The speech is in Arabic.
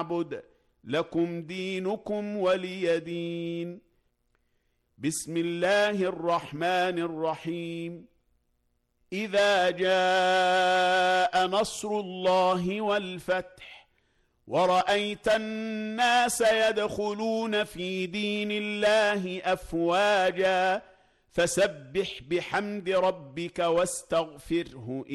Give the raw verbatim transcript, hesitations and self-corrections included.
فاعبد لكم دينكم ولي دين. بسم الله الرحمن الرحيم. إذا جاء نصر الله والفتح ورأيت الناس يدخلون في دين الله أفواجا فسبح بحمد ربك واستغفره